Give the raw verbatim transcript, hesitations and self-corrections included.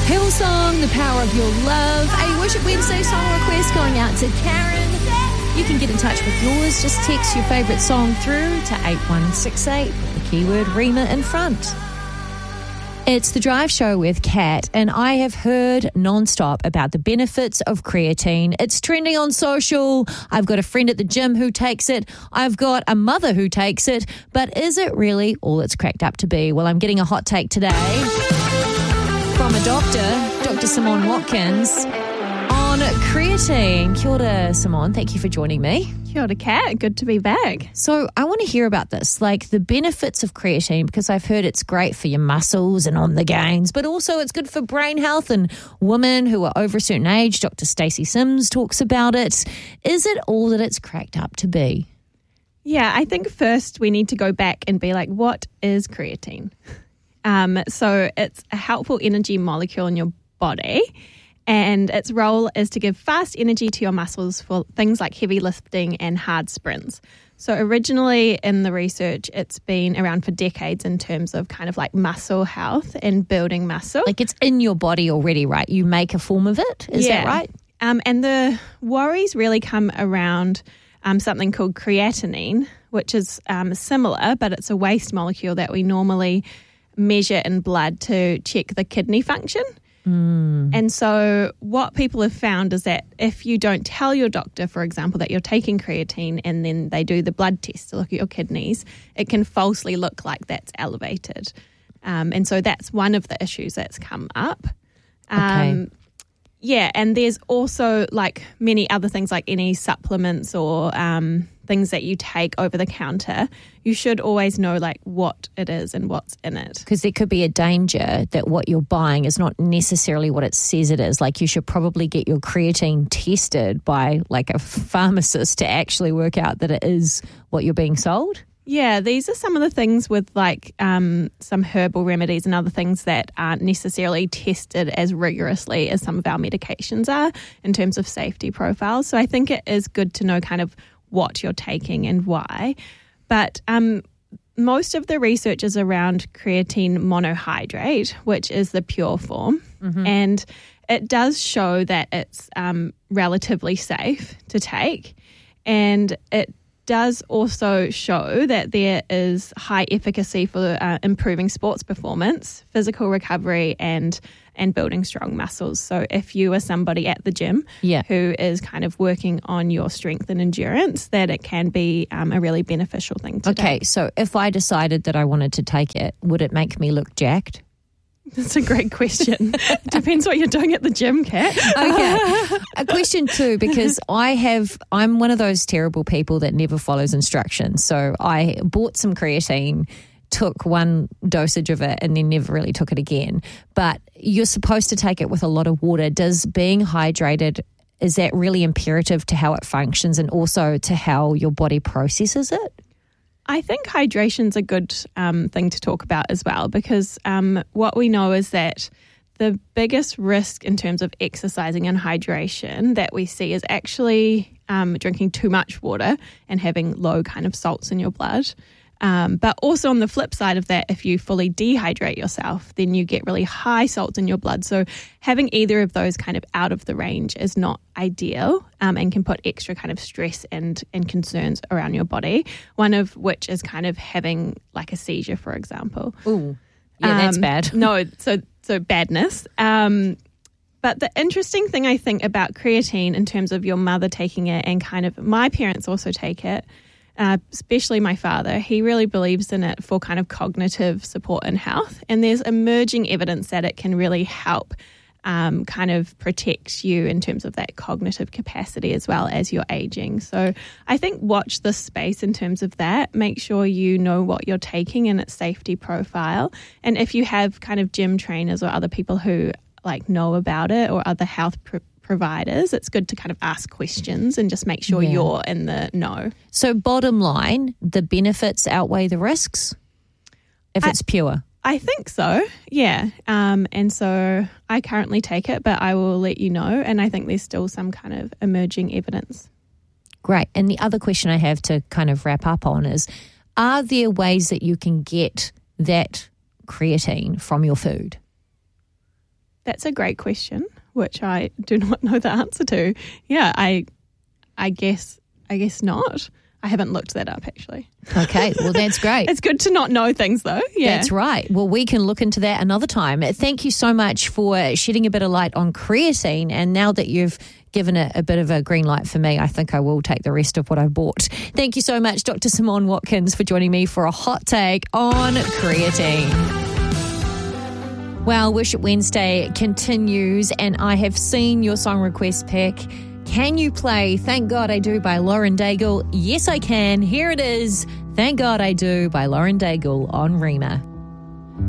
Hillsong, The Power of Your Love. A Worship Wednesday song request going out to Karen. You can get in touch with yours. Just text your favourite song through to eight one six eight with the keyword Rima in front. It's The Drive Show with Kat, and I have heard non-stop about the benefits of creatine. It's trending on social. I've got a friend at the gym who takes it. I've got a mother who takes it. But is it really all it's cracked up to be? Well, I'm getting a hot take today from a doctor, Doctor Simone Watkins, on creatine. Kia ora, Simone. Thank you for joining me. Kia ora, Kat. Good to be back. So I want to hear about this, like the benefits of creatine, because I've heard it's great for your muscles and on the gains, but also it's good for brain health and women who are over a certain age. Doctor Stacey Sims talks about it. Is it all that it's cracked up to be? Yeah, I think first we need to go back and be like, what is creatine? Um, so it's a helpful energy molecule in your body, and its role is to give fast energy to your muscles for things like heavy lifting and hard sprints. So originally in the research, it's been around for decades in terms of kind of like muscle health and building muscle. Like it's in your body already, right? You make a form of it, is yeah. that right? Um, and the worries really come around um, something called creatinine, which is um, similar, but it's a waste molecule that we normally measure in blood to check the kidney function. Mm. And so what people have found is that if you don't tell your doctor, for example, that you're taking creatine and then they do the blood test to look at your kidneys, it can falsely look like that's elevated. Um, and so that's one of the issues that's come up. Um, okay. Yeah, and there's also like many other things like any supplements or um, things that you take over the counter. You should always know like what it is and what's in it. Because there could be a danger that what you're buying is not necessarily what it says it is. Like you should probably get your creatine tested by like a pharmacist to actually work out that it is what you're being sold. Yeah, these are some of the things with like um, some herbal remedies and other things that aren't necessarily tested as rigorously as some of our medications are in terms of safety profiles. So I think it is good to know kind of what you're taking and why. But um, most of the research is around creatine monohydrate, which is the pure form. Mm-hmm. And it does show that it's um, relatively safe to take. And it does also show that there is high efficacy for uh, improving sports performance, physical recovery, and and building strong muscles. So if you are somebody at the gym yeah. who is kind of working on your strength and endurance, that it can be um, a really beneficial thing to Okay, take. so if I decided that I wanted to take it, would it make me look jacked? That's a great question. Depends what you're doing at the gym, Kat. Okay. A question too, because I have, I'm one of those terrible people that never follows instructions. So I bought some creatine, took one dosage of it and then never really took it again. But you're supposed to take it with a lot of water. Does being hydrated, is that really imperative to how it functions and also to how your body processes it? I think hydration's a good um, thing to talk about as well, because um, what we know is that the biggest risk in terms of exercising and hydration that we see is actually um, drinking too much water and having low kind of salts in your blood. Um, but also on the flip side of that, if you fully dehydrate yourself, then you get really high salts in your blood. So having either of those kind of out of the range is not ideal um, and can put extra kind of stress and, and concerns around your body, one of which is kind of having like a seizure, for example. Ooh, yeah, that's um, bad. No, so so badness. Um, but the interesting thing I think about creatine in terms of your mother taking it and kind of my parents also take it, Uh, especially my father, he really believes in it for kind of cognitive support and health. And there's emerging evidence that it can really help um, kind of protect you in terms of that cognitive capacity as well as you're aging. So I think watch this space in terms of that. Make sure you know what you're taking and its safety profile. And if you have kind of gym trainers or other people who like know about it or other health pro- providers, it's good to kind of ask questions and just make sure yeah. you're in the know. So bottom line, the benefits outweigh the risks if I, it's pure? I think so, yeah. Um, and so I currently take it, but I will let you know. And I think there's still some kind of emerging evidence. Great. And the other question I have to kind of wrap up on is, are there ways that you can get that creatine from your food? That's a great question, which I do not know the answer to. Yeah, I, I guess, I guess not. I haven't looked that up, actually. Okay, well, that's great. It's good to not know things, though. Yeah, that's right. Well, we can look into that another time. Thank you so much for shedding a bit of light on creatine. And now that you've given it a bit of a green light for me, I think I will take the rest of what I've bought. Thank you so much, Doctor Simone Watkins, for joining me for a hot take on creatine. Well, Worship Wednesday continues, and I have seen your song request pick. Can you play Thank God I Do by Lauren Daigle? Yes, I can. Here it is. Thank God I Do by Lauren Daigle on Rima.